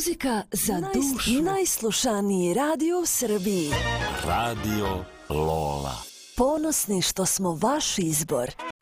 Muzika za dušu. Najslušaniji radio u Srbiji. Radio Lola. Ponosni što smo vaš izbor.